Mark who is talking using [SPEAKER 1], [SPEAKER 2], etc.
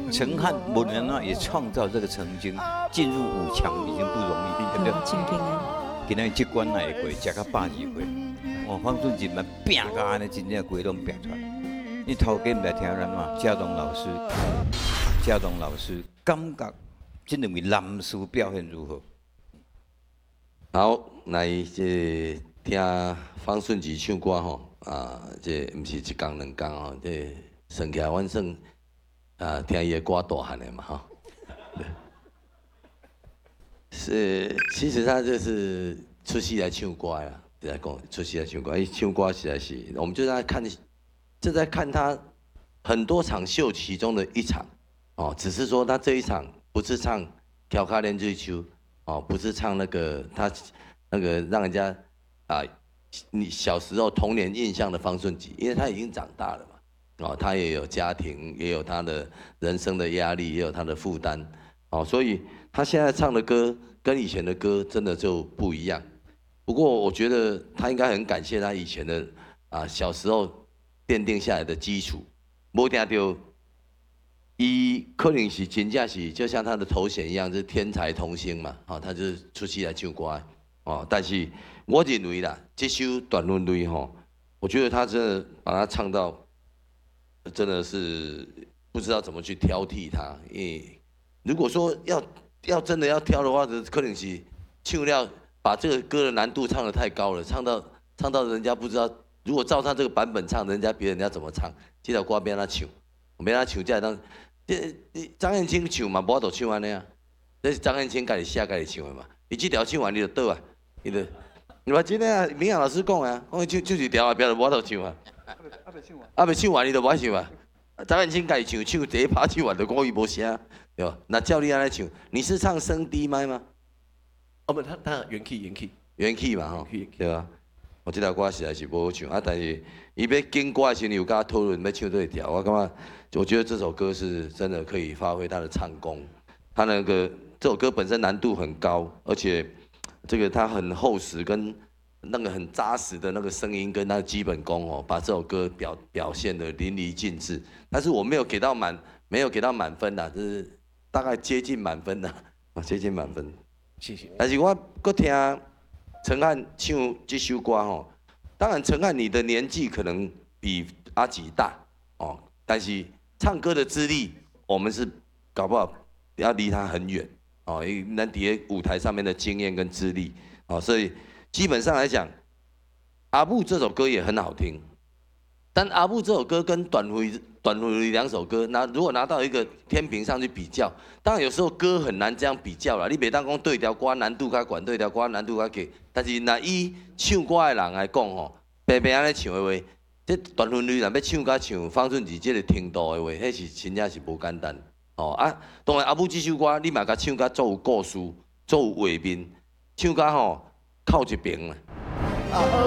[SPEAKER 1] 陈汉无论怎也创造这个成绩，进入5强已经不容易，对不对？
[SPEAKER 2] 真紧的。
[SPEAKER 1] 今仔这关来会过，食到100几岁，方顺锦嘛拼到安尼，真正规拢拼出来。你头家唔来听咱嘛？嘉荣老师感觉这两位男士表现如何？
[SPEAKER 3] 好，来这听方顺吉唱歌吼，这唔是一工两工吼，这算起来阮算听伊的歌大汉的嘛吼。是，其实他就是出戏来唱歌啦，来讲出戏来唱歌，伊唱歌实在是，我们就在看他很多场秀其中的一场，哦，只是说他这一场不是唱《调卡连追秋》，哦，不是唱那个他那个让人家你小时候童年印象的方顺吉，因为他已经长大了嘛，哦，他也有家庭，也有他的人生的压力，也有他的负担，哦，所以他现在唱的歌跟以前的歌真的就不一样。不过我觉得他应该很感谢他以前的小时候奠定下来的基础，没听到，伊可能是真正是就像他的头衔一样，是天才童星嘛，哦，他就是出去来唱歌，哦，但是我认为啦，这首短论类吼，我觉得他真的把它唱到，真的是不知道怎么去挑剔他，因为如果说要真的要挑的话，可能是唱了把这个歌的难度唱得太高了，唱到人家不知道。如果照他这个版本唱，别人家怎么唱？这条歌别让他唱，别让他唱，这当张燕青唱嘛，无法度唱安尼啊。这是张燕青家己写家己唱的嘛。伊这条唱完你就倒啊，你嘛真的啊，明阳老师讲啊，讲唱一条啊，别就无法度唱啊。未唱完你就无爱唱啊。张燕青家己唱第一拍唱完就讲伊无声，对吧？那照你安尼唱，你是唱升低麦吗？
[SPEAKER 4] 哦不，他原 key
[SPEAKER 3] 嘛吼，对吧？我这条歌实在是不好唱但是伊要经歌的时候有跟他讨论要唱对调，我觉得这首歌是真的可以发挥他的唱功。他这首歌本身难度很高，而且这个他很厚实跟那个很扎实的那个声音跟他的基本功哦，把这首歌表现得淋漓尽致。但是我没有给到满分啦，就是大概接近满分啦，接近满分。
[SPEAKER 4] 谢谢。
[SPEAKER 3] 但是我搁听陈汉唱这首歌吼，当然陈汉你的年纪可能比阿吉大哦，但是唱歌的资历，我们是搞不好要离他很远哦，因为咱伫舞台上面的经验跟资历哦，所以基本上来讲，阿布这首歌也很好听，但阿布这首歌跟短回两首歌，如果拿到一个天平上去比较，当然有时候歌很难这样比较啦。你袂当讲对条歌难度较悬，对条歌难度较低。但是若以唱歌的人来讲吼，白白安尼唱的话，这短分类若要唱甲像方顺吉这个程度的话，迄是真正是无简单。哦当然阿布这首歌你嘛甲唱甲足有故事，足有画面，唱甲吼靠一边啦。